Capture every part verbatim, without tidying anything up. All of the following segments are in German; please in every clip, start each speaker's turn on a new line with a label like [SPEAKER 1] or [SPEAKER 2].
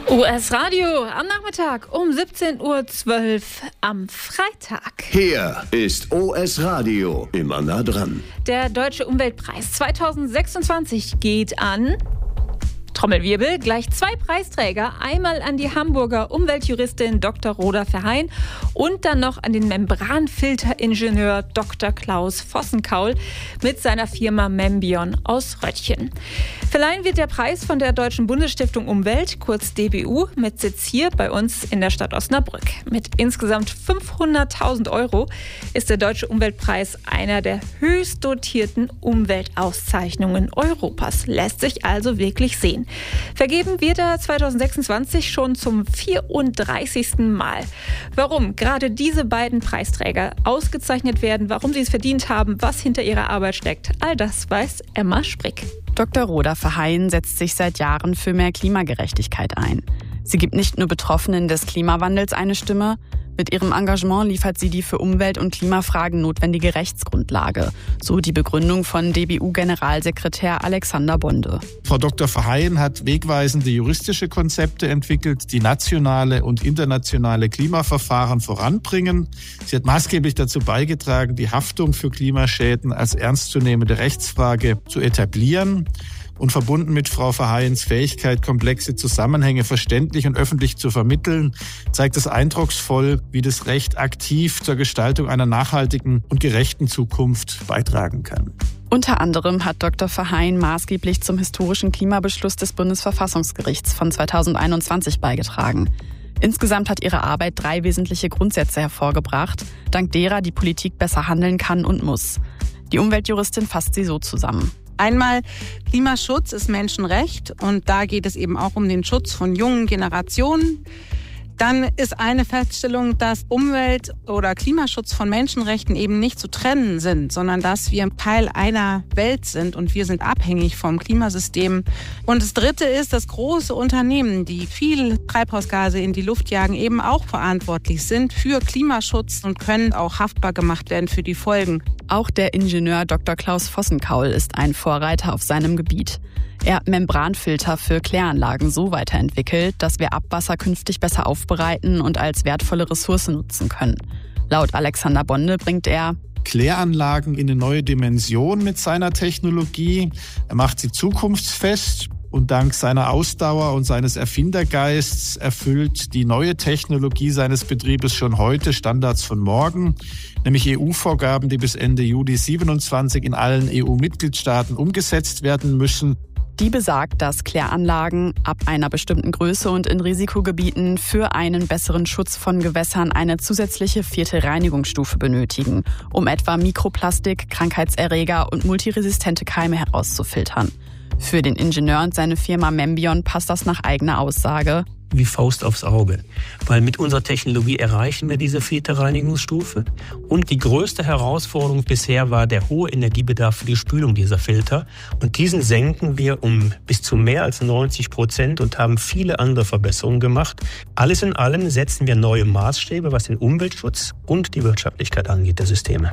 [SPEAKER 1] U S-Radio am Nachmittag um siebzehn Uhr zwölf am Freitag.
[SPEAKER 2] Hier ist U S-Radio, immer nah dran.
[SPEAKER 1] Der Deutsche Umweltpreis zweitausendsechsundzwanzig geht an... Trommelwirbel, gleich zwei Preisträger, einmal an die Hamburger Umweltjuristin Doktor Rhoda Verheyen und dann noch an den Membranfilteringenieur Doktor Klaus Vossenkaul mit seiner Firma Membion aus Röttchen. Verleihen wird der Preis von der Deutschen Bundesstiftung Umwelt, kurz D B U, mit Sitz hier bei uns in der Stadt Osnabrück. Mit insgesamt fünfhunderttausend Euro ist der Deutsche Umweltpreis einer der höchst dotierten Umweltauszeichnungen Europas. Lässt sich also wirklich sehen. Vergeben wird er zweitausendsechsundzwanzig schon zum vierunddreißigsten Mal. Warum gerade diese beiden Preisträger ausgezeichnet werden, warum sie es verdient haben, was hinter ihrer Arbeit steckt, all das weiß Emma Sprick.
[SPEAKER 3] Doktor Rhoda Verheyen setzt sich seit Jahren für mehr Klimagerechtigkeit ein. Sie gibt nicht nur Betroffenen des Klimawandels eine Stimme, mit ihrem Engagement liefert sie die für Umwelt- und Klimafragen notwendige Rechtsgrundlage, so die Begründung von D B U-Generalsekretär Alexander Bonde.
[SPEAKER 4] Frau Doktor Verheyen hat wegweisende juristische Konzepte entwickelt, die nationale und internationale Klimaverfahren voranbringen. Sie hat maßgeblich dazu beigetragen, die Haftung für Klimaschäden als ernstzunehmende Rechtsfrage zu etablieren. Und verbunden mit Frau Verheyens Fähigkeit, komplexe Zusammenhänge verständlich und öffentlich zu vermitteln, zeigt es eindrucksvoll, wie das Recht aktiv zur Gestaltung einer nachhaltigen und gerechten Zukunft beitragen kann.
[SPEAKER 3] Unter anderem hat Doktor Verheyen maßgeblich zum historischen Klimabeschluss des Bundesverfassungsgerichts von zweitausendeinundzwanzig beigetragen. Insgesamt hat ihre Arbeit drei wesentliche Grundsätze hervorgebracht, dank derer die Politik besser handeln kann und muss. Die Umweltjuristin fasst sie so zusammen.
[SPEAKER 5] Einmal, Klimaschutz ist Menschenrecht und da geht es eben auch um den Schutz von jungen Generationen. Dann ist eine Feststellung, dass Umwelt- oder Klimaschutz von Menschenrechten eben nicht zu trennen sind, sondern dass wir Teil einer Welt sind und wir sind abhängig vom Klimasystem. Und das Dritte ist, dass große Unternehmen, die viel Treibhausgase in die Luft jagen, eben auch verantwortlich sind für Klimaschutz und können auch haftbar gemacht werden für die Folgen.
[SPEAKER 3] Auch der Ingenieur Doktor Klaus Vossenkaul ist ein Vorreiter auf seinem Gebiet. Er hat Membranfilter für Kläranlagen so weiterentwickelt, dass wir Abwasser künftig besser aufbereiten und als wertvolle Ressource nutzen können. Laut Alexander Bonde bringt er
[SPEAKER 4] Kläranlagen in eine neue Dimension mit seiner Technologie. Er macht sie zukunftsfest. Und dank seiner Ausdauer und seines Erfindergeists erfüllt die neue Technologie seines Betriebes schon heute Standards von morgen, nämlich E U-Vorgaben, die bis Ende Juli siebenundzwanzig in allen E U-Mitgliedstaaten umgesetzt werden müssen.
[SPEAKER 3] Die besagt, dass Kläranlagen ab einer bestimmten Größe und in Risikogebieten für einen besseren Schutz von Gewässern eine zusätzliche vierte Reinigungsstufe benötigen, um etwa Mikroplastik, Krankheitserreger und multiresistente Keime herauszufiltern. Für den Ingenieur und seine Firma Membion passt das nach eigener Aussage
[SPEAKER 6] wie Faust aufs Auge. Weil mit unserer Technologie erreichen wir diese vierte Reinigungsstufe. Und die größte Herausforderung bisher war der hohe Energiebedarf für die Spülung dieser Filter. Und diesen senken wir um bis zu mehr als neunzig Prozent und haben viele andere Verbesserungen gemacht. Alles in allem setzen wir neue Maßstäbe, was den Umweltschutz und die Wirtschaftlichkeit angeht, der Systeme.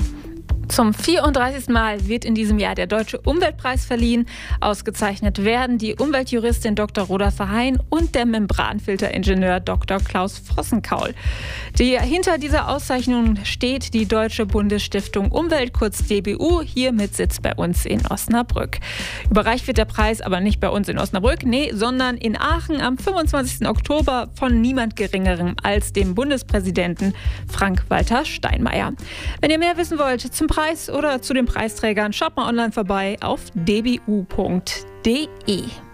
[SPEAKER 1] Zum vierunddreißigsten Mal wird in diesem Jahr der Deutsche Umweltpreis verliehen. Ausgezeichnet werden die Umweltjuristin Doktor Rhoda Verheyen und der Membranfilteringenieur Doktor Klaus Vossenkaul. Die, hinter dieser Auszeichnung steht die Deutsche Bundesstiftung Umwelt, kurz D B U, hier mit Sitz bei uns in Osnabrück. Überreicht wird der Preis aber nicht bei uns in Osnabrück, nee, sondern in Aachen am fünfundzwanzigsten Oktober von niemand Geringerem als dem Bundespräsidenten Frank-Walter Steinmeier. Wenn ihr mehr wissen wollt zum Preis oder zu den Preisträgern, schaut mal online vorbei auf d b u punkt d e.